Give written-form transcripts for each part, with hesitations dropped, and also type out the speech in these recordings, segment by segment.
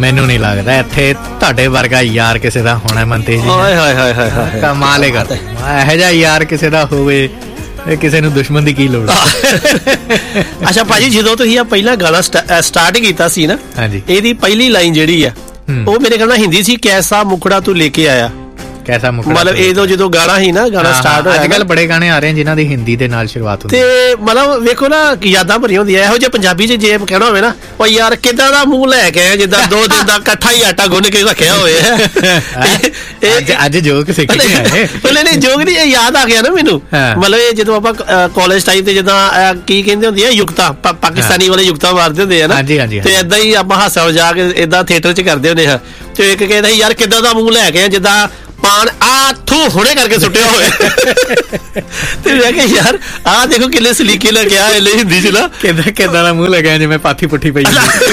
ਮੈਨੂੰ ਨਹੀਂ ਲੱਗਦਾ ਇੱਥੇ ਤੁਹਾਡੇ ਵਰਗਾ ਯਾਰ ਕਿਸੇ ਦਾ ਹੋਣਾ ਮਨਤੇਜ ਜੀ। ਹਾਏ ਹਾਏ ਹਾਏ ਹਾਏ ਕਮਾਲ ਕਰ ਇਹੋ ਜਿਹਾ ਯਾਰ ਕਿਸੇ ਦਾ ਹੋਵੇ, ਕਿਸੇ ਨੂੰ ਦੁਸ਼ਮਣ ਦੀ ਕੀ ਲੋੜ। ਅੱਛਾ ਭਾਜੀ, ਜਦੋਂ ਤੁਸੀਂ ਆ ਪਹਿਲਾ ਗਾਣਾ ਸਟਾਰਟ ਕੀਤਾ ਸੀ ਨਾ, ਹਾਂਜੀ, ਇਹਦੀ ਪਹਿਲੀ ਲਾਈਨ ਜਿਹੜੀ ਆ ਉਹ ਮੇਰੇ ਖਿਆਲ ਨਾਲ ਹਿੰਦੀ ਸੀ, ਕੈਸਾ ਮੁਖੜਾ ਤੂੰ ਲੈ ਕੇ ਆਇਆ। ਕੈਸਾ ਮੁਖੜਾ, ਮਤਲਬ ਇਹ ਜਦੋਂ ਗਾਣਾ ਸੀ ਨਾ, ਗਾਣਾ ਸਟਾਰਟ ਹੋਇਆ, ਅੱਜ ਕੱਲ ਬੜੇ ਗਾਣੇ ਆ ਰਹੇ ਜਿਨ੍ਹਾਂ ਦੀ ਹਿੰਦੀ ਦੇ ਨਾਲ ਸ਼ੁਰੂਆਤ ਹੁੰਦੀ ਤੇ ਮਤਲਬ ਵੇਖੋ ਨਾ ਯਾਦਾਂ ਭਰੀਆਂ ਹੁੰਦੀਆਂ। ਇਹੋ ਜਿਹੇ ਪੰਜਾਬੀ ਚ ਜੇ ਕਹਿਣਾ ਹੋਵੇ ਨਾ, ਉਹ ਯਾਰ ਕਿੱਦਾਂ ਦਾ ਮੂੰਹ ਲੈ ਕੇ ਆਇਆ ਜਿੱਦਾਂ 2 ਦਿਨ ਦਾ ਇਕੱਠਾ ਹੀ ਆਟਾ ਗੁੰਨ ਕੇ ਰੱਖਿਆ ਹੋਇਆ। ਅੱਜ ਜੋਕ ਸਿੱਖ ਕੇ ਆਏ। ਨਹੀਂ ਜੋਕ ਨਹੀਂ, ਇਹ ਯਾਦ ਆ ਗਿਆ ਨਾ ਮੈਨੂੰ। ਮਤਲਬ ਇਹ ਜਦੋਂ ਆਪਾਂ ਕਾਲਜ ਟਾਈਮ ਤੇ ਜਿੱਦਾਂ ਕੀ ਕਹਿੰਦੇ ਹੁੰਦੀ ਆ, ਯੁਕਤਾ, ਪਾਕਿਸਤਾਨੀ ਵਾਲੇ ਯੁਕਤਾ ਮਾਰਦੇ ਹੁੰਦੇ ਆ ਨਾ, ਤੇ ਏਦਾਂ ਹੀ ਆਪਾਂ ਹਾਸਾ ਮਜ਼ਾਕ ਏਦਾਂ ਥੀਏਟਰ ਚ ਕਰਦੇ ਹੁੰਦੇ ਹਾਂ। ਤੇ ਇੱਕ ਕਹਿੰਦਾ ਯਾਰ ਕਿੱਦਾਂ ਦਾ ਮੂੰਹ ਲੈ ਕੇ ਆਇਆ ਜਿੱਦਾਂ ਪਾਣ ਆਥੂ ਹੁਣੇ ਕਰਕੇ ਸੁੱਟਿਆ ਹੋਇਆ। ਤੇ ਮੈਂ ਕਿਹਾ ਯਾਰ ਆਹ ਦੇਖੋ ਕਿੰਨੇ ਸਲੀਕੇ ਲੱਗਿਆ ਹਿੰਦੀ ਚ ਨਾ, ਕਿੱਦਾਂ ਦਾ ਮੂੰਹ ਲੱਗਿਆ ਜਿਵੇਂ ਪਾਥੀ ਪੁੱਠੀ ਪਈ।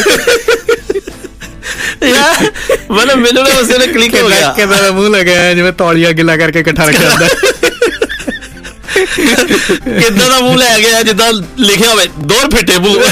ਯਾਰ ਮਤਲਬ ਮੈਨੂੰ ਨਾ ਉਸੇ ਨੇ ਕਲਿੱਕ ਹੋ ਗਿਆ, ਕਿੱਦਾਂ ਦਾ ਮੂੰਹ ਲੱਗਿਆ ਜਿਵੇਂ ਤੌਲੀਆ ਗਿੱਲਾ ਕਰਕੇ ਇਕੱਠਾ ਰੱਖਿਆ ਹੁੰਦਾ। ਕਿੱਦਾਂ ਦਾ ਮੂੰਹ ਲੈ ਗਿਆ ਜਿੱਦਾਂ ਲਿਖਿਆ ਹੋਵੇ ਦੌਰ ਫਿੱਟੇ ਮੂੰਹ।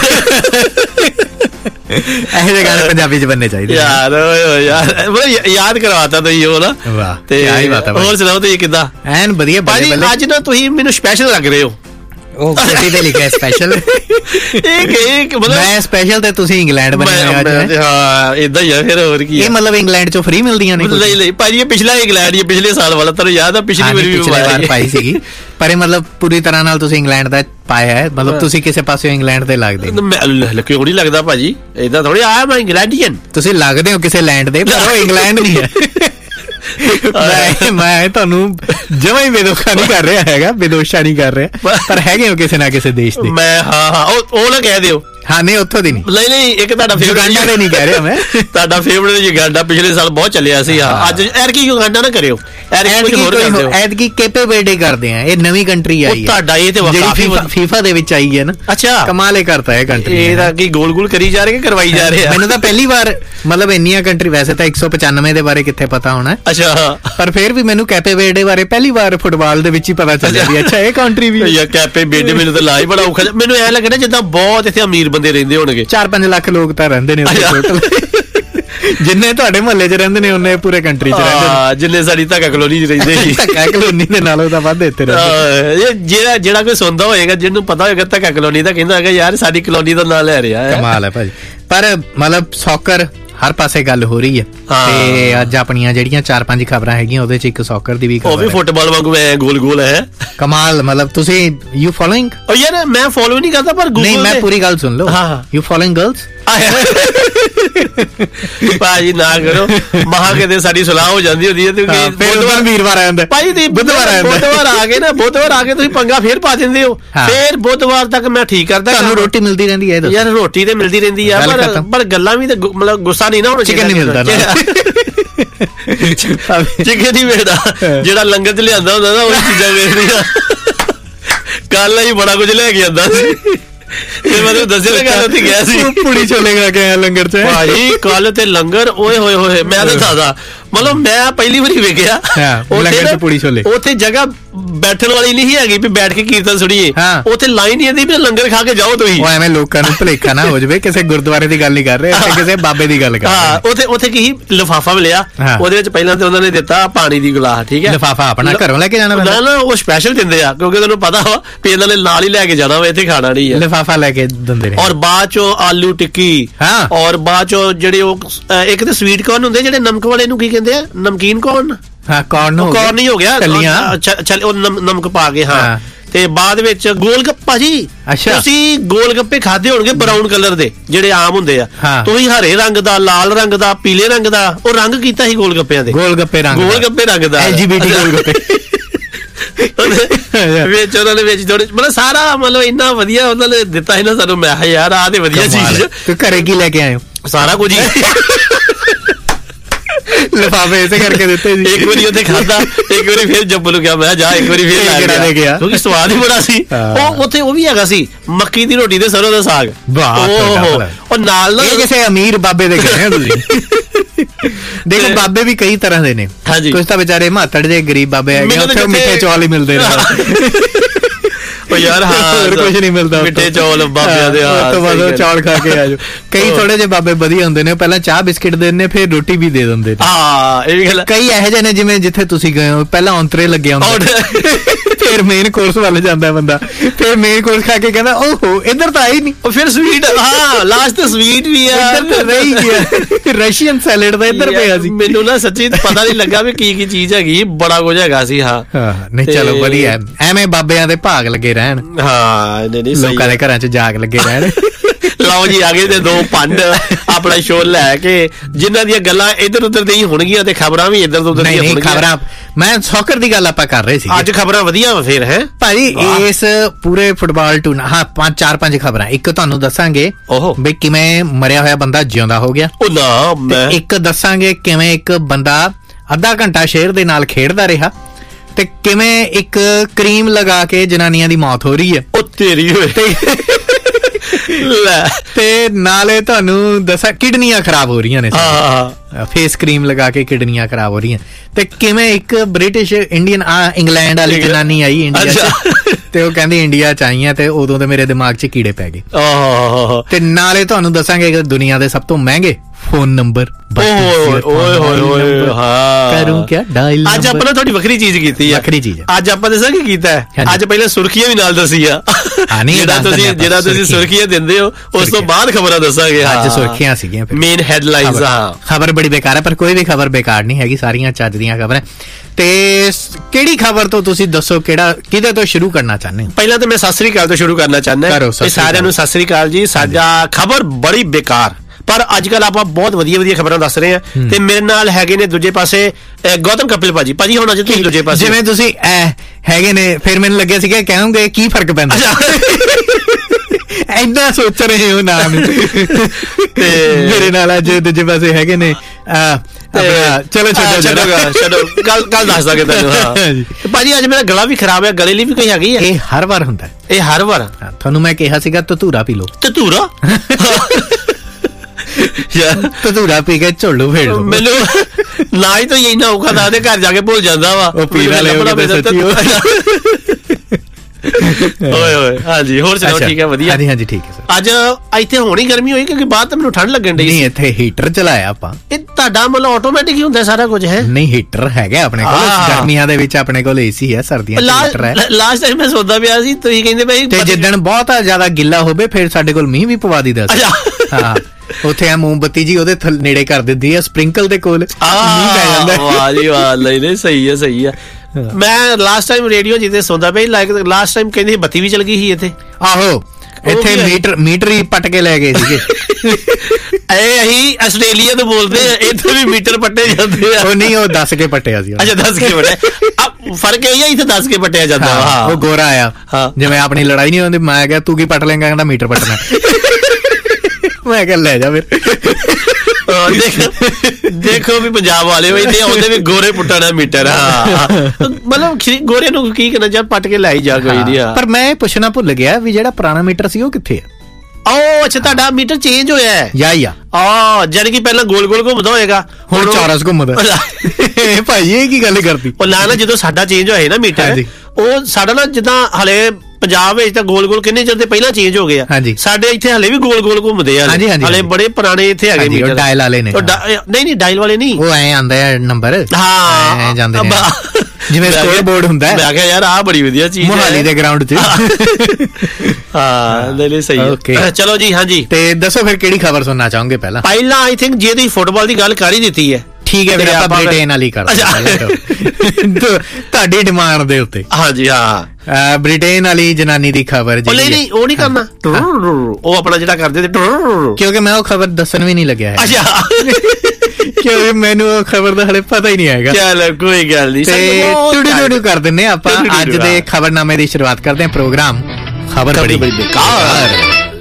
ਇਹੋ ਜਿਹੇ ਗਾਣੇ ਪੰਜਾਬੀ ਚ ਬਣਨੇ ਚਾਹੀਦੇ ਯਾਰ। ਯਾਰ ਯਾਦ ਕਰਵਾਤਾ ਤੁਸੀਂ ਉਹ ਨਾ। ਵਾਹ, ਤੇ ਹੋਰ ਸੁਣਾਓ ਤੁਸੀਂ ਕਿੱਦਾਂ? ਐਨ ਵਧੀਆ ਭਾਜੀ। ਅੱਜ ਨਾ ਤੁਸੀਂ ਮੈਨੂੰ ਸਪੈਸ਼ਲ ਲੱਗ ਰਹੇ ਹੋ। ਉਹ ਕੋਟੀ ਤੇ ਲਿਖਿਆ ਸਪੈਸ਼ਲ। ਇੱਕ ਮਤਲਬ ਮੈਂ ਸਪੈਸ਼ਲ ਤੇ ਤੁਸੀਂ ਇੰਗਲੈਂਡ ਬਣੇ ਹੋਏ ਅੱਜ। ਹਾਂ ਇਦਾਂ ਹੀ ਆ ਫਿਰ, ਹੋਰ ਕੀ। ਇਹ ਮਤਲਬ ਇੰਗਲੈਂਡ ਚੋਂ ਫ੍ਰੀ ਮਿਲਦੀਆਂ ਨੇ? ਨਹੀਂ ਭਾਜੀ, ਇਹ ਪਿਛਲਾ ਇੰਗਲੈਂਡ ਹੀ ਪਿਛਲੇ ਸਾਲ ਵਾਲਾ, ਤੁਹਾਨੂੰ ਯਾਦ ਆ? ਪਿਛਲੀ ਵਾਰ ਪਾਈ ਸੀਗੀ, ਪਰ ਇਹ ਮਤਲਬ ਪੂਰੀ ਤਰ੍ਹਾਂ ਨਾਲ ਤੁਸੀਂ ਇੰਗਲੈਂਡ ਦਾ ਪਾਇਆ ਹੈ। ਮਤਲਬ ਤੁਸੀਂ ਕਿਸੇ ਪਾਸੇ ਇੰਗਲੈਂਡ ਦੇ ਲੱਗਦੇ? ਕਿਉਂ ਨਹੀਂ ਲੱਗਦਾ ਭਾਜੀ, ਏਦਾਂ ਥੋੜੀ ਆ ਮੈਂ ਇੰਗਲੈਂਡੀਅਨ। ਤੁਸੀਂ ਲੱਗਦੇ ਹੋ ਕਿਸੇ ਲੈਂਡ ਦੇ, ਪਰ ਉਹ ਇੰਗਲੈਂਡ ਨਹੀਂ ਹੈ। ਮੈਂ ਤੁਹਾਨੂੰ ਜਮਾਂ ਹੀ ਬੇਦੋਸ਼ਾ ਨਹੀਂ ਕਰ ਰਿਹਾ ਹੈਗਾ, ਬੇਦੋਸ਼ਾ ਨਹੀਂ ਕਰ ਰਿਹਾ, ਪਰ ਹੈਗੇ ਹੋ ਕਿਸੇ ਨਾ ਕਿਸੇ ਦੇਸ਼ ਦੇ। ਮੈਂ ਹਾਂ ਉਹ ਨਾ ਕਹਿ ਦਿਓ। ਹਾਂ ਨਹੀਂ, ਉੱਥੋਂ ਦੀ ਨਹੀਂ ਇੱਕ ਤੁਹਾਡਾ ਯੁਗਾਂਡਾ ਦੇ ਨਹੀਂ ਕਹਿ ਰਿਹਾ ਮੈਂ। ਤੁਹਾਡਾ ਫੇਵਰੇਟ ਯੁਗਾਂਡਾ ਪਿਛਲੇ ਸਾਲ ਬਹੁਤ ਚੱਲਿਆ ਸੀ। ਅੱਜ ਐਤਕੀ ਯੁਗਾਂਡਾ ਨਾ ਕਰਿਓ, ਐਤਕੀ ਕੇਪੇ ਬਰਥਡੇ ਕਰਦੇ ਆ। ਇਹ ਨਵੀਂ ਕੰਟਰੀ ਆਈ ਹੈ ਤੁਹਾਡਾ, ਇਹ ਤੇ ਕਾਫੀ ਫੀਫਾ ਦੇ ਵਿੱਚ ਆਈ ਹੈ ਨਾ। ਅੱਛਾ, ਕਮਾਲ ਕਰਤਾ ਹੈ ਕੰਟਰੀ। ਇਹਦਾ ਕੀ ਗੋਲ ਗੋਲ ਕਰੀ ਜਾ ਰਹੇ ਕਿ ਕਰਵਾਈ ਜਾ ਰਹੇ ਆ? ਮੈਨੂੰ ਤਾਂ ਪਹਿਲੀ ਵਾਰ ਮਤਲਬ ਇੰਨੀਆਂ ਕੰਟਰੀ, ਵੈਸੇ ਤਾਂ 195 ਦੇ ਬਾਰੇ ਕਿੱਥੇ ਪਤਾ ਹੋਣਾ। ਅੱਛਾ, ਪਰ ਫਿਰ ਵੀ ਮੈਨੂੰ ਕੈਪੇ ਵਰਡੇ ਬਾਰੇ ਪਹਿਲੀ ਵਾਰ ਫੁੱਟਬਾਲ ਦੇ ਵਿੱਚ ਹੀ ਪਤਾ ਚੱਲਿਆ ਵੀ ਅੱਛਾ ਇਹ ਕੰਟਰੀ ਵੀ ਹੈ। ਕੈਪੇ ਵਰਡੇ ਮੈਨੂੰ ਤਾਂ ਲਾ ਹੀ ਬੜਾ ਔਖਾ। ਮੈਨੂੰ ਐ ਲੱਗਦਾ ਜਿੱਦਾਂ ਬਹੁਤ ਇੱਥੇ ਅਮੀਰ ਬੰਦੇ ਰਹਿੰਦੇ ਹੋਣਗੇ। 4-5 ਲੱਖ ਲੋਕ ਤਾਂ ਰਹਿੰਦੇ ਨੇ ਟੋਟਲ। ਜਿੰਨੇ ਤੁਹਾਡੇ ਮੁਹੱਲੇ 'ਚ ਰਹਿੰਦੇ ਨੇ ਉਹਨੇ ਪੂਰੇ ਕੰਟਰੀ 'ਚ ਰਹਿੰਦੇ ਨੇ। ਜਿੰਨੇ ਸਾਡੀ ਧੱਕਾ ਕਲੋਨੀ 'ਚ ਰਹਿੰਦੇ ਸੀ। ਧੱਕਾ ਕਲੋਨੀ ਦੇ ਨਾਲੋਂ ਤਾਂ ਵੱਧ ਇੱਥੇ ਰਹਿੰਦੇ। ਜਿਹੜਾ ਕੋਈ ਸੁਣਦਾ ਹੋਏਗਾ, ਜਿਹਨੂੰ ਪਤਾ ਹੋਏਗਾ ਧੱਕਾ ਕਲੋਨੀ ਦਾ, ਕਹਿੰਦਾ ਹੈਗਾ ਯਾਰ ਸਾਡੀ ਕਲੋਨੀ ਦਾ ਨਾਂ ਲੈ ਰਿਹਾ ਹੈ। ਕਮਾਲ ਹੈ ਭਾਜੀ। ਪਰ ਮਤਲਬ ਸੌਕਰ ਹਰ ਪਾਸੇ ਗੱਲ ਹੋ ਰਹੀ ਹੈ, ਤੇ ਅੱਜ ਆਪਣੀਆਂ ਜਿਹੜੀਆਂ 4-5 ਖਬਰਾਂ ਹੈਗੀਆਂ ਉਹਦੇ 'ਚ ਇੱਕ ਸੌਕਰ ਦੀ ਵੀ ਖਬਰ ਹੈ। ਉਹ ਵੀ ਫੁੱਟਬਾਲ ਵਾਂਗੂ ਐ ਗੋਲ ਗੋਲ ਹੈ। ਕਮਾਲ। ਮਤਲਬ ਤੁਸੀਂ ਯੂ ਫੋਲੋਇੰਗ? ਯਾਰ ਮੈਂ ਫੋਲੋ ਨਹੀਂ ਕਰਦਾ, ਪਰ ਨਹੀਂ ਮੈਂ ਪੂਰੀ ਗੱਲ ਸੁਣ ਲਓ। You following girls? ਭਾਜੀ ਨਾ ਕਰੋ, ਮਹਾ ਕਿਤੇ ਸਾਡੀ ਸਲਾਹ ਹੋ ਜਾਂਦੀ ਹੁੰਦੀ ਹੈ ਤੇ ਬੁੱਧਵਾਰ ਵੀਰਵਾਰ ਆ ਜਾਂਦਾ ਭਾਜੀ। ਤੁਸੀਂ ਬੁੱਧਵਾਰ ਆ ਗਏ ਨਾ, ਬੁੱਧਵਾਰ ਆ ਕੇ ਤੁਸੀਂ ਪੰਗਾ ਫੇਰ ਪਾ ਦਿੰਦੇ ਹੋ। ਫੇਰ ਬੁੱਧਵਾਰ ਤੱਕ ਮੈਂ ਠੀਕ ਕਰਦਾ। ਤੁਹਾਨੂੰ ਰੋਟੀ ਮਿਲਦੀ ਰਹਿੰਦੀ ਹੈ? ਯਾਰ ਰੋਟੀ ਤੇ ਮਿਲਦੀ ਰਹਿੰਦੀ ਆ, ਪਰ ਗੱਲਾਂ ਵੀ ਤੇ ਮਤਲਬ ਗੁੱਸਾ ਨਹੀਂ ਨਾ ਹੋਣਾ ਚਾਹੀਦਾ। ਚਿਕਨ ਨਹੀਂ ਮਿਲਦਾ, ਚਿਕਨ ਨਹੀਂ ਮਿਲਦਾ। ਜਿਹੜਾ ਲੰਗਰ ਚ ਲਿਆਂਦਾ ਹੁੰਦਾ ਨਾ ਉਹੀ ਚੀਜ਼ਾਂ ਵੇਚਦੀਆਂ। ਕੱਲ ਹੀ ਬੜਾ ਕੁਝ ਲੈ ਕੇ ਆਂਦਾ ਸੀ, ਮੈਂ ਤੁਹਾਨੂੰ ਦੱਸਿਆ ਨਾ ਗੱਲ ਉੱਥੇ ਗਿਆ ਸੀ। ਪੂੜੀ ਛੋਲੇ ਖਾ ਕੇ ਆਇਆ ਲੰਗਰ 'ਚ ਭਾਜੀ। ਕੱਲ ਤੇ ਲੰਗਰ ਓਏ ਹੋਏ ਹੋਏ, ਮੈਂ ਤਾਂ ਦੱਸਦਾ ਮਤਲਬ ਮੈਂ ਪਹਿਲੀ ਵਾਰੀ ਵੇਖਿਆ ਉੱਥੇ ਜਗ੍ਹਾ ਬੈਠਣ ਵਾਲੀ ਨਹੀਂ ਹੈਗੀ ਵੀ ਬੈਠ ਕੇ ਕੀਰਤਨ ਸੁਣੀਏ। ਉੱਥੇ ਲਾਈਨ ਹੀ ਆਂਦੀ ਵੀ ਲੰਗਰ ਖਾ ਕੇ ਜਾਓ ਤੁਸੀਂ। ਐਵੇਂ ਲੋਕਾਂ ਨੂੰ ਭੁਲੇਖਾ ਨਾ ਹੋ ਜਾਵੇ, ਕਿਸੇ ਗੁਰਦੁਆਰੇ ਦੀ ਗੱਲ ਨਹੀਂ ਕਰ ਰਹੇ, ਕਿਸੇ ਬਾਬੇ ਦੀ ਗੱਲ ਕਰ ਰਹੇ। ਉੱਥੇ ਕੀ ਲਿਫਾਫਾ ਮਿਲਿਆ, ਉਹਦੇ ਵਿੱਚ ਪਹਿਲਾਂ ਤੇ ਉਹਨਾਂ ਨੇ ਦਿੱਤਾ ਪਾਣੀ ਦੀ ਗਲਾਸ, ਠੀਕ ਹੈ। ਲਿਫਾਫਾ ਆਪਣਾ ਘਰੋਂ ਲੈ ਕੇ ਜਾਣਾ? ਨਾ ਉਹ ਸਪੈਸ਼ਲ ਦਿੰਦੇ ਆ, ਕਿਉਂਕਿ ਤੁਹਾਨੂੰ ਪਤਾ ਵਾ ਵੀ ਇਹਨਾਂ ਨੇ ਨਾਲ ਹੀ ਲੈ ਕੇ ਜਾਣਾ ਵਾ, ਇੱਥੇ ਖਾਣਾ ਨਹੀਂ ਹੈ। ਲਿਫਾਫਾ ਲੈ ਕੇ ਦਿੰਦੇ ਨੇ। ਔਰ ਬਾਅਦ ਚੋਂ ਆਲੂ ਟਿੱਕੀ, ਔਰ ਬਾਅਦ ਚੋਂ ਜਿਹੜੇ ਉਹ ਇੱਕ ਤੇ ਸਵੀਟ ਕੌਰਨ ਹੁੰਦੇ ਜਿਹੜੇ ਨਮਕ ਵਾਲੇ ਨੂੰ ਕੀ ਕਹਿੰਦੇ ਆ, ਨਮਕੀਨ ਕੌਰਨ। ਕੌਰਨ ਹੀ ਹੋ ਗਿਆ, ਉਹ ਨਮਕ ਪਾ ਕੇ। ਹਾਂ, ਤੇ ਬਾਅਦ ਵਿੱਚ ਗੋਲ ਗੱਪੇ। ਭਾਜੀ ਤੁਸੀਂ ਗੋਲ ਗੱਪੇ ਖਾਦੇ ਹੋਣਗੇ ਬਰਾਊਨ ਕਲਰ ਦੇ, ਜਿਹੜੇ ਆਮ ਹੁੰਦੇ ਆ। ਤੁਸੀਂ ਹਰੇ ਰੰਗ ਦਾ, ਲਾਲ ਰੰਗ ਦਾ, ਪੀਲੇ ਰੰਗ ਦਾ ਉਹ ਰੰਗ ਕੀਤਾ ਸੀ ਗੋਲ ਗੱਪਿਆਂ ਦੇ। ਗੋਲ ਗੱਪੇ ਰੰਗ ਦਾ LGBT ਗੋਲ ਗੱਪੇ ਵਿੱਚ ਉਹਨਾਂ ਨੇ ਵਿੱਚ ਥੋੜੇ ਮਤਲਬ ਸਾਰਾ ਮਤਲਬ ਇੰਨਾ ਵਧੀਆ ਉਹਨਾਂ ਨੇ ਦਿੱਤਾ ਸੀ ਨਾ ਸਾਨੂੰ। ਮੈਂ ਯਾਰ ਆਹ ਤੇ ਵਧੀਆ ਚੀਜ਼। ਤੂੰ ਘਰੇ ਕੀ ਲੈ ਕੇ ਆਏ ਹੋ? ਸਾਰਾ ਕੁਝ ਹੀ ਲਿਫਾਫੇ ਇਸੇ ਕਰਕੇ ਦਿੱਤੇ ਸੀ। ਇੱਕ ਵਾਰੀ ਉੱਥੇ ਖਾਦਾ, ਇੱਕ ਵਾਰੀ ਫੇਰ ਜੱਬੂ ਨੂੰ ਕਿਹਾ ਮੈਂ ਜਾ ਇੱਕ ਵਾਰੀ ਫੇਰ ਲੈ ਗਿਆ, ਕਿਉਂਕਿ ਸਵਾਦ ਹੀ ਬੜਾ ਸੀ। ਉੱਥੇ ਉਹ ਵੀ ਹੈਗਾ ਸੀ ਮੱਕੀ ਦੀ ਰੋਟੀ ਤੇ ਸਰੋਂ ਦਾ ਸਾਗ। ਉਹ ਨਾਲ ਕਿਸੇ ਅਮੀਰ ਬਾਬੇ ਦੇ ਗਏ ਤੁਸੀਂ। ਦੇਖੋ ਬਾਬੇ ਵੀ ਕਈ ਤਰ੍ਹਾਂ ਦੇ ਨੇ, ਕੁਝ ਤਾਂ ਵਿਚਾਰੇ ਮਾਤੜ ਦੇ ਗਰੀਬ ਬਾਬੇ ਹੈਗੇ, ਉੱਥੇ ਮਿੱਠੇ ਚੌਲ ਹੀ ਮਿਲਦੇ ਨੇ। ਯਾਰ ਹੋਰ ਕੁਝ ਨਹੀਂ ਮਿਲਦਾ, ਮਿੱਠੇ ਚੌਲ ਬਾਬਿਆਂ ਦੇ ਤੋਂ ਬਾਅਦ ਚੌਲ ਖਾ ਕੇ ਆ ਜਾਓ। ਕਈ ਥੋੜੇ ਜਿਹੇ ਬਾਬੇ ਵਧੀਆ ਹੁੰਦੇ ਨੇ, ਪਹਿਲਾਂ ਚਾਹ ਬਿਸਕਿਟ ਦੇ ਦਿੰਦੇ, ਫਿਰ ਰੋਟੀ ਵੀ ਦੇ ਦਿੰਦੇ ਨੇ। ਹਾਂ ਇਹ ਵੀ ਗੱਲ। ਕਈ ਇਹੋ ਜਿਹੇ ਨੇ ਜਿਵੇਂ ਜਿੱਥੇ ਤੁਸੀਂ ਗਏ ਹੋ, ਪਹਿਲਾਂ ਔਂਤਰੇ ਲੱਗਿਆ ਹੁੰਦਾ, ਫਿਰ ਮੇਨ ਕੋਰਸ ਵੱਲ ਜਾਂਦਾ ਬੰਦਾ, ਫਿਰ ਮੇਨ ਕੋਰਸ ਖਾ ਕੇ ਕਹਿੰਦਾ ਓਹੋ ਇੱਧਰ ਤਾਂ ਆਈ ਨਹੀਂ, ਫਿਰ ਸਵੀਟ। ਹਾਂ ਲਾਸਟ ਤੇ ਸਵੀਟ ਵੀ ਆ, ਇੱਧਰ ਤਾਂ ਰਹੀ ਗਿਆ ਰਸ਼ੀਅਨ ਸੈਲਡ ਦਾ ਇੱਧਰ ਪਿਆ ਸੀ। ਮੈਨੂੰ ਨਾ ਸੱਚੀ ਪਤਾ ਨਹੀਂ ਲੱਗਾ ਵੀ ਕੀ ਚੀਜ਼ ਹੈਗੀ, ਬੜਾ ਕੁਝ ਹੈਗਾ ਸੀ। ਹਾਂ ਨਹੀਂ ਚਲੋ ਵਧੀਆ, ਐਵੇਂ ਬਾਬਿਆਂ ਦੇ ਭਾਗ ਲੱਗੇ ਰਹਿਣ। ਹਾਂ ਨਹੀਂ ਲੋਕਾਂ ਦੇ ਘਰਾਂ 'ਚ ਜਾਗ ਲੱਗੇ ਰਹਿਣ। ਲਓ ਜੀ ਆ ਗਏ ਤੇ ਦੋ ਪੰਡ ਆਪਣਾ ਸ਼ੋਅ ਲੈ ਕੇ, ਜਿਨ੍ਹਾਂ ਦੀਆਂ ਗੱਲਾਂ ਇੱਧਰ ਉੱਧਰ ਦੀਆਂ ਹੋਣਗੀਆਂ ਤੇ ਖਬਰਾਂ ਵੀ ਇੱਧਰ ਉੱਧਰ ਦੀਆਂ ਹੋਣਗੀਆਂ। ਖਬਰਾਂ ਮੈਂ ਸੌਕਰ ਦੀ ਗੱਲ ਆਪਾਂ ਕਰ ਰਹੇ ਸੀ ਅੱਜ, ਖਬਰਾਂ ਵਧੀਆ ਫੇਰ ਹੈ ਭਾਜੀ ਇਸ ਪੂਰੇ ਫੁੱਟਬਾਲ ਟੂਰ। ਹਾਂ 4-5 ਖਬਰਾਂ। ਇੱਕ ਤੁਹਾਨੂੰ ਦੱਸਾਂਗੇ ਵੀ ਕਿਵੇਂ ਮਰਿਆ ਹੋਇਆ ਬੰਦਾ ਜਿਉਂਦਾ ਹੋ ਗਿਆ। ਇੱਕ ਦੱਸਾਂਗੇ ਕਿਵੇਂ ਇੱਕ ਬੰਦਾ ਅੱਧਾ ਘੰਟਾ ਸ਼ੇਰ ਦੇ ਨਾਲ ਖੇਡਦਾ ਰਿਹਾ, ਤੇ ਕਿਵੇਂ ਇੱਕ ਕਰੀਮ ਲਗਾ ਕੇ ਜਨਾਨੀਆਂ ਦੀ ਮੌਤ ਹੋ ਰਹੀ ਹੈ। ਉਹ ਤੇਰੀ ਹੋਏ। ਤੇ ਨਾਲੇ ਤੁਹਾਨੂੰ ਦੱਸਾਂ ਕਿਡਨੀਆਂ ਖਰਾਬ ਹੋ ਰਹੀਆਂ ਨੇ, ਫੇਸ ਕਰੀਮ ਲਗਾ ਕੇ ਕਿਡਨੀਆਂ ਖਰਾਬ ਹੋ ਰਹੀਆਂ। ਤੇ ਕਿਵੇਂ ਇੱਕ ਬ੍ਰਿਟਿਸ਼ ਇੰਡੀਅਨ ਇੰਗਲੈਂਡ ਵਾਲੀ ਜਨਾਨੀ ਆਈ ਇੰਡੀਆ 'ਚ, ਤੇ ਉਹ ਕਹਿੰਦੀ ਇੰਡੀਆ 'ਚ ਆਈ ਆ, ਤੇ ਉਦੋਂ ਤੇ ਮੇਰੇ ਦਿਮਾਗ 'ਚ ਕੀੜੇ ਪੈ ਗਏ। ਤੇ ਨਾਲੇ ਤੁਹਾਨੂੰ ਦੱਸਾਂਗੇ ਦੁਨੀਆ ਦੇ ਸਭ ਤੋਂ ਮਹਿੰਗੇ ਫੋਨ ਨੰਬਰ। ਕਰੂੰ ਕਿਆ ਡਾਇਲ। ਅੱਜ ਆਪਾਂ ਨੇ ਤੁਹਾਡੀ ਵੱਖਰੀ ਚੀਜ਼ ਕੀਤੀ ਹੈ। ਵੱਖਰੀ ਚੀਜ਼ ਅੱਜ ਆਪਾਂ ਦੱਸਾਂ ਕੀ ਕੀਤਾ ਹੈ। ਅੱਜ ਪਹਿਲੇ ਸੁਰਖੀਆਂ ਵੀ ਨਾਲ ਦੱਸੀ ਆ, ਜਿਹੜਾ ਤੁਸੀਂ ਸੁਰਖੀਆਂ ਦਿੰਦੇ ਹੋ ਉਸ ਤੋਂ ਬਾਅਦ ਖਬਰਾਂ ਦੱਸਾਂਗੇ। ਅੱਜ ਸੁਰਖੀਆਂ ਸੀਗੀਆਂ ਮੇਨ ਹੈਡਲਾਈਨਸ। ਖਬਰ ਬੜੀ ਬੇਕਾਰ ਹੈ, ਪਰ ਕੋਈ ਵੀ ਖਬਰ ਬੇਕਾਰ ਨਹੀਂ ਹੈਗੀ, ਸਾਰੀਆਂ ਚੱਜ ਦੀਆਂ ਖਬਰਾਂ। ਤੇ ਕਿਹੜੀ ਖਬਰ ਤੋਂ ਤੁਸੀਂ ਦੱਸੋ, ਕਿਹਦੇ ਤੋਂ ਸ਼ੁਰੂ ਕਰਨਾ ਚਾਹੁੰਦੇ ਹੋ? ਪਹਿਲਾਂ ਤਾਂ ਮੈਂ ਸਤਿ ਸ੍ਰੀ ਅਕਾਲ ਤੋਂ ਸ਼ੁਰੂ ਕਰਨਾ ਚਾਹੁੰਦਾ। ਸਾਰਿਆਂ ਨੂੰ ਸਤਿ ਸ੍ਰੀ ਅਕਾਲ ਜੀ। ਸਾਡਾ ਖਬਰ ਬੜੀ ਬੇਕਾਰ, ਪਰ ਅੱਜ ਕੱਲ ਆਪਾਂ ਬਹੁਤ ਵਧੀਆ ਖਬਰਾਂ ਦੱਸ ਰਹੇ ਹਾਂ। ਤੇ ਮੇਰੇ ਨਾਲ ਹੈਗੇ ਨੇ ਦੂਜੇ ਪਾਸੇ ਗੌਤਮ ਕਪਿਲ ਭਾਜੀ। ਹੁਣ ਅੱਜ ਤੁਸੀਂ ਦੂਜੇ ਪਾਸੇ ਜਿਵੇਂ ਤੁਸੀਂ ਹੈਗੇ ਨੇ, ਫਿਰ ਮੈਨੂੰ ਲੱਗਿਆ ਸੀਗਾ ਕਹੋਗੇ ਕੀ ਫਰਕ ਪੈਂਦਾ। ਇੰਨਾ ਸੋਚ ਰਹੇ ਹੋ ਨਾਮ। ਤੇ ਮੇਰੇ ਨਾਲ ਅੱਜ ਦੂਜੇ ਪਾਸੇ ਹੈਗੇ ਨੇ ਚਲੋ ਛੱਡੋ ਕੱਲ ਦੱਸ ਦਾਂਗੇ ਤੁਹਾਨੂੰ। ਭਾਜੀ ਅੱਜ ਮੇਰਾ ਗਲਾ ਵੀ ਖਰਾਬ ਹੈ, ਗਲੇ ਲਈ ਵੀ ਕੋਈ ਹੈਗੀ ਹੈ? ਇਹ ਹਰ ਵਾਰ ਹੁੰਦਾ, ਇਹ ਹਰ ਵਾਰ। ਤੁਹਾਨੂੰ ਮੈਂ ਕਿਹਾ ਸੀਗਾ ਧਤੂਰਾ ਪੀ ਲਓ। ਧਤੂਰਾ? ਧਤੂਰਾ ਪੀ ਕੇ ਝੋਲੂ ਫੇਰ ਲਓ। ਮੈਨੂੰ ਨਾ ਹੀ ਤਾਂ ਇੰਨਾ ਔਖਾ ਦਾ ਦੇ ਘਰ ਜਾ ਕੇ ਭੁੱਲ ਜਾਂਦਾ ਵਾ। ਉਹ ਪੀ ਲੈ ਓਏ ਓਏ। ਹਾਂਜੀ ਹੋਰ ਸੁਣਾਓ? ਠੀਕ ਹੈ ਵਧੀਆ। ਹਾਂਜੀ ਠੀਕ ਹੈ ਸਰ। ਅੱਜ ਇੱਥੇ ਹੋਣੀ ਗਰਮੀ ਹੋਈ ਕਿਉਂਕਿ ਬਾਹਰ ਤਾਂ ਮੈਨੂੰ ਠੰਡ ਲੱਗਣ ਡਈ। ਨਹੀਂ ਇੱਥੇ ਹੀਟਰ ਚਲਾਇਆ ਆਪਾਂ। ਇਹ ਤੁਹਾਡਾ ਮਤਲਬ ਆਟੋਮੈਟਿਕ ਹੀ ਹੁੰਦਾ ਸਾਰਾ ਕੁਝ ਹੈ? ਨਹੀਂ ਹੀਟਰ ਹੈਗਾ ਆਪਣੇ ਕੋਲ। ਗਰਮੀਆਂ ਦੇ ਵਿੱਚ ਆਪਣੇ ਕੋਲ ਏਸੀ ਹੈ, ਸਰਦੀਆਂ ਚ ਹੀਟਰ ਹੈ। ਲਾਸਟ ਟਾਈਮ ਮੈਂ ਸੋਚਦਾ ਪਿਆ ਸੀ ਤੁਸੀਂ ਕਹਿੰਦੇ ਭਾਈ ਤੇ ਜਿੱਦਣ ਬਹੁਤ ਜ਼ਿਆਦਾ ਗਿੱਲਾ ਹੋਵੇ ਫਿਰ ਸਾਡੇ ਕੋਲ ਮੀਂਹ ਵੀ ਪਵਾ ਦੀਦਾ ਸੀ। ਹਾਂ ਉੱਥੇ ਆ ਮੋਮਬੱਤੀ ਜੀ ਉਹਦੇ ਨੇੜੇ ਕਰ ਦਿੰਦੀ ਆ, ਸਪ੍ਰਿੰਕਲ ਦੇ ਕੋਲ ਮੀਂਹ ਪੈ ਜਾਂਦਾ। ਵਾਹ ਜੀ ਵਾਹ। ਨਹੀਂ ਸਹੀ ਹੈ। ਮੈਂ ਲਾਸਟ ਟਾਈਮ ਰੇਡੀਓ ਜਿੱਤੇ ਸੁਣਦਾ ਪਿਆ, ਲਾਸਟ ਟਾਈਮ ਕਹਿੰਦੇ ਬੱਤੀ ਵੀ ਚਲ ਗਈ ਸੀ ਇੱਥੇ। ਆਹੋ ਇੱਥੇ ਮੀਟਰ ਹੀ ਪੱਟ ਕੇ ਲੈ ਗਏ ਸੀਗੇ। ਅਸੀਂ ਆਸਟ੍ਰੇਲੀਆ ਤੋਂ ਬੋਲਦੇ ਆ, ਇੱਥੇ ਵੀ ਮੀਟਰ ਪੱਟੇ ਜਾਂਦੇ ਆ। ਉਹ ਨਹੀਂ, ਉਹ ਦੱਸ ਕੇ ਪੱਟਿਆ ਸੀ। ਅੱਛਾ 10 ਕੇ ਪੱਟਿਆ। ਫਰਕ ਇਹ ਇੱਥੇ 10 ਕੇ ਪੱਟਿਆ ਜਾਂਦਾ। ਉਹ ਗੋਰਾ ਆਇਆ, ਜਿਵੇਂ ਆਪਣੀ ਲੜਾਈ ਨਹੀਂ ਹੁੰਦੀ, ਮੈਂ ਕਿਹਾ ਤੂੰ ਕੀ ਪੱਟ ਲੈਂਗਾ, ਕਹਿੰਦਾ ਮੀਟਰ ਪੱਟਣਾ। ਮੈਂ ਕਿਹਾ ਲੈ ਜਾ ਫਿਰ। ਦੇਖੋ ਵੀ ਪੰਜਾਬ ਵਾਲੇ ਹੋਏ ਉਹਦੇ ਵੀ ਗੋਰੇ ਪੁੱਟਣਾ ਮੀਟਰ। ਹਾਂ ਮਤਲਬ ਗੋਰੇ ਨੂੰ ਕੀ ਕਰਨਾ, ਜਾਂ ਪੱਟ ਕੇ ਲੈ ਹੀ ਜਾ ਕੋਈ ਨਹੀਂ। ਪਰ ਮੈਂ ਪੁੱਛਣਾ ਭੁੱਲ ਗਿਆ ਵੀ ਜਿਹੜਾ ਪੁਰਾਣਾ ਮੀਟਰ ਸੀ ਉਹ ਕਿੱਥੇ ਆ? ਅੱਛਾ ਤੁਹਾਡਾ ਮੀਟਰ ਚੇਂਜ ਹੋਇਆ ਹੈ? ਜਾਨੀ ਕਿ ਪਹਿਲਾਂ ਗੋਲ ਘੁੰਮਦਾ ਹੋਏਗਾ, ਹੁਣ ਚੌਰਸ ਘੁੰਮਦਾ। ਭਾਈ ਇਹ ਕੀ ਗੱਲ ਕਰਦੀ? ਉਹ ਨਾ ਜਦੋਂ ਸਾਡਾ ਚੇਂਜ ਹੋਇਆ ਨਾ ਮੀਟਰ, ਉਹ ਸਾਡਾ ਨਾ ਜਿੱਦਾਂ ਹਲੇ ਪੰਜਾਬ ਵਿੱਚ ਤਾਂ ਗੋਲ ਕਿੰਨੇ ਚਿਰ ਦੇ ਪਹਿਲਾਂ ਚੇਂਜ ਹੋ ਗਏ ਆ। ਸਾਡੇ ਇੱਥੇ ਹਲੇ ਵੀ ਗੋਲ ਘੁੰਮਦੇ ਆ, ਹਲੇ ਬੜੇ ਪੁਰਾਣੇ ਇੱਥੇ ਹੈਗੇ ਮੀਟਰ। ਡਾਇਲ ਵਾਲੇ ਨੇ? ਨਹੀਂ ਡਾਇਲ ਵਾਲੇ ਨਹੀਂ, ਉਹ ਐ ਆਂਦਾ ਹੈ ਨੰਬਰ। ਹਾਂ ਜਾਂਦੇ ਨੇ ਜਿਵੇਂ ਸਕੋਰ ਬੋਰਡ ਹੁੰਦਾ। ਮੈਂ ਕਿਹਾ ਯਾਰ ਆਹ ਬੜੀ ਵਧੀਆ ਚੀਜ਼ ਹੈ ਮੋਹਾਲੀ ਦੇ ਗਰਾਊਂਡ 'ਚ। ਹਾਂ ਨਹੀਂ ਸਹੀ ਹੈ। ਚਲੋ ਜੀ ਹਾਂਜੀ ਤੇ ਦੱਸੋ ਫਿਰ ਕਿਹੜੀ ਖਬਰ ਸੁਣਨਾ ਚਾਹੋਗੇ? ਪਹਿਲਾਂ ਆਈ ਥਿੰਕ ਜੇ ਤੁਸੀਂ ਫੁੱਟਬਾਲ ਦੀ ਗੱਲ ਕਰ ਹੀ ਦਿੱਤੀ ਹੈ, ਠੀਕ ਹੈ ਫਿਰ ਆਪਾਂ ਬ੍ਰਿਟੇਨ ਵਾਲੀ ਕਰਦੇ ਤੁਹਾਡੀ ਡਿਮਾਂਡ ਦੇ ਉੱਤੇ। ਹਾਂਜੀ ਹਾਂ ਬ੍ਰਿਟੇਨ ਵਾਲੀ ਜਨਾਨੀ ਦੀ ਖਬਰ। ਨਹੀਂ ਉਹ ਨਹੀਂ ਕਰਨਾ, ਉਹ ਆਪਣਾ ਜਿਹੜਾ ਕਰਦੇ ਤੇ, ਕਿਉਂਕਿ ਮੈਂ ਉਹ ਖਬਰ ਦੱਸਣ ਵੀ ਨਹੀਂ ਲੱਗਿਆ ਹੈ। ਅੱਛਾ ਕਿਉਂਕਿ ਮੈਨੂੰ ਉਹ ਖਬਰ ਦਾ ਹਲੇ ਪਤਾ ਹੀ ਨਹੀਂ ਹੈਗਾ। ਚੱਲ ਕੋਈ ਗੱਲ ਨਹੀਂ, ਟੂਡੂ ਕਰ ਦਿੰਨੇ ਆਪਾਂ। ਅੱਜ ਦੇ ਖਬਰਨਾਮੇ ਦੀ ਸ਼ੁਰੂਆਤ ਕਰਦੇ ਹਾਂ। ਪ੍ਰੋਗਰਾਮ ਖਬਰ ਬੜੀ ਬੇਕਾਰ।